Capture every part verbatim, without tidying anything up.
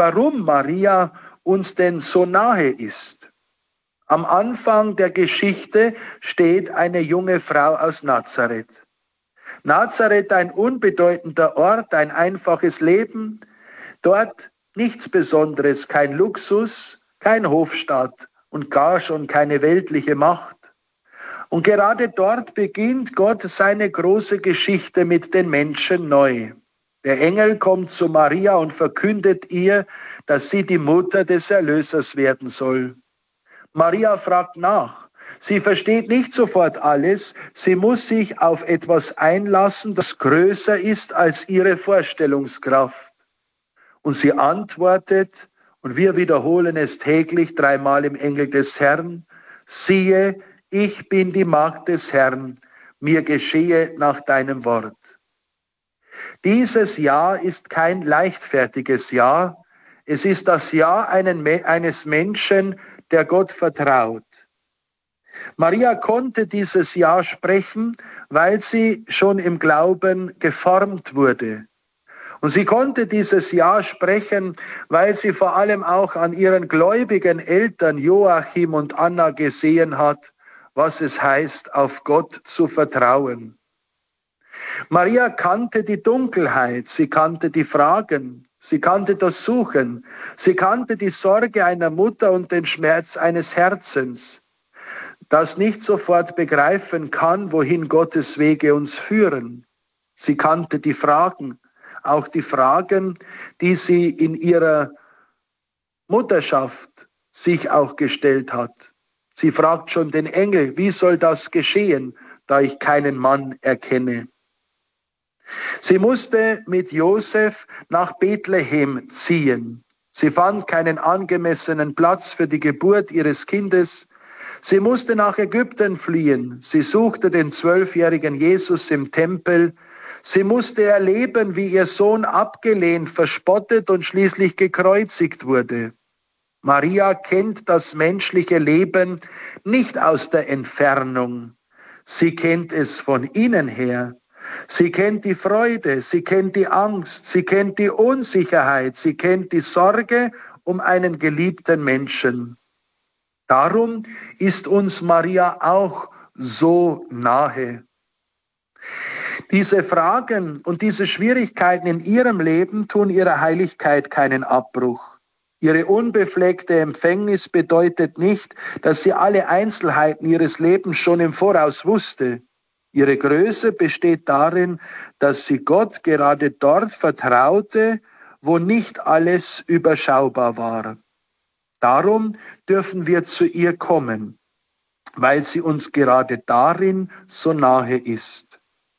warum Maria uns denn so nahe ist. Am Anfang der Geschichte steht eine junge Frau aus Nazareth. Nazareth, ein unbedeutender Ort, ein einfaches Leben. Dort nichts Besonderes, kein Luxus, kein Hofstaat und gar schon keine weltliche Macht. Und gerade dort beginnt Gott seine große Geschichte mit den Menschen neu. Der Engel kommt zu Maria und verkündet ihr, dass sie die Mutter des Erlösers werden soll. Maria fragt nach. Sie versteht nicht sofort alles. Sie muss sich auf etwas einlassen, das größer ist als ihre Vorstellungskraft. Und sie antwortet, und wir wiederholen es täglich dreimal im Engel des Herrn, siehe, ich bin die Magd des Herrn, mir geschehe nach deinem Wort. Dieses Jahr ist kein leichtfertiges Jahr. Es ist das Jahr eines Menschen, der Gott vertraut. Maria konnte dieses Jahr sprechen, weil sie schon im Glauben geformt wurde. Und sie konnte dieses Jahr sprechen, weil sie vor allem auch an ihren gläubigen Eltern Joachim und Anna gesehen hat, was es heißt, auf Gott zu vertrauen. Maria kannte die Dunkelheit, sie kannte die Fragen, sie kannte das Suchen, sie kannte die Sorge einer Mutter und den Schmerz eines Herzens, das nicht sofort begreifen kann, wohin Gottes Wege uns führen. Sie kannte die Fragen, auch die Fragen, die sie in ihrer Mutterschaft sich auch gestellt hat. Sie fragt schon den Engel, wie soll das geschehen, da ich keinen Mann erkenne? Sie musste mit Josef nach Bethlehem ziehen. Sie fand keinen angemessenen Platz für die Geburt ihres Kindes. Sie musste nach Ägypten fliehen. Sie suchte den zwölfjährigen Jesus im Tempel. Sie musste erleben, wie ihr Sohn abgelehnt, verspottet und schließlich gekreuzigt wurde. Maria kennt das menschliche Leben nicht aus der Entfernung. Sie kennt es von innen her. Sie kennt die Freude, sie kennt die Angst, sie kennt die Unsicherheit, sie kennt die Sorge um einen geliebten Menschen. Darum ist uns Maria auch so nahe. Diese Fragen und diese Schwierigkeiten in ihrem Leben tun ihrer Heiligkeit keinen Abbruch. Ihre unbefleckte Empfängnis bedeutet nicht, dass sie alle Einzelheiten ihres Lebens schon im Voraus wusste. Ihre Größe besteht darin, dass sie Gott gerade dort vertraute, wo nicht alles überschaubar war. Darum dürfen wir zu ihr kommen, weil sie uns gerade darin so nahe ist.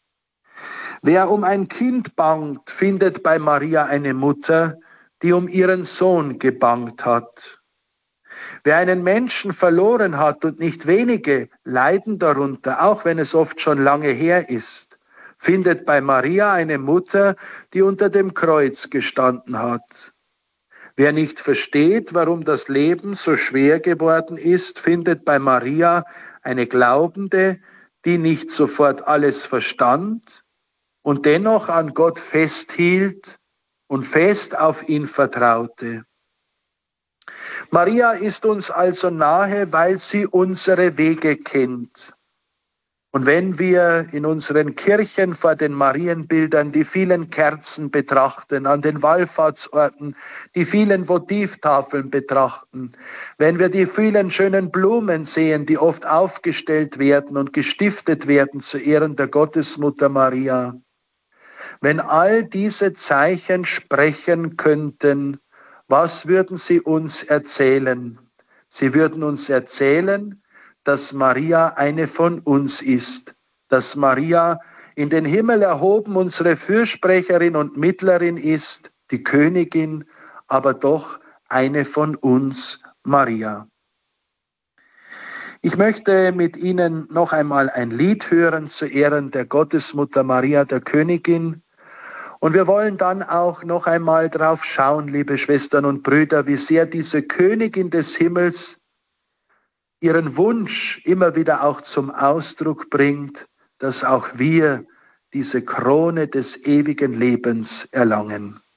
Wer um ein Kind bangt, findet bei Maria eine Mutter, die um ihren Sohn gebangt hat. Wer einen Menschen verloren hat, und nicht wenige leiden darunter, auch wenn es oft schon lange her ist, findet bei Maria eine Mutter, die unter dem Kreuz gestanden hat. Wer nicht versteht, warum das Leben so schwer geworden ist, findet bei Maria eine Glaubende, die nicht sofort alles verstand und dennoch an Gott festhielt und fest auf ihn vertraute. Maria ist uns also nahe, weil sie unsere Wege kennt. Und wenn wir in unseren Kirchen vor den Marienbildern die vielen Kerzen betrachten, an den Wallfahrtsorten die vielen Votivtafeln betrachten, wenn wir die vielen schönen Blumen sehen, die oft aufgestellt werden und gestiftet werden zu Ehren der Gottesmutter Maria, wenn all diese Zeichen sprechen könnten, was würden sie uns erzählen? Sie würden uns erzählen, dass Maria eine von uns ist, dass Maria in den Himmel erhoben unsere Fürsprecherin und Mittlerin ist, die Königin, aber doch eine von uns, Maria. Ich möchte mit Ihnen noch einmal ein Lied hören zu Ehren der Gottesmutter Maria, der Königin. Und wir wollen dann auch noch einmal drauf schauen, liebe Schwestern und Brüder, wie sehr diese Königin des Himmels ihren Wunsch immer wieder auch zum Ausdruck bringt, dass auch wir diese Krone des ewigen Lebens erlangen.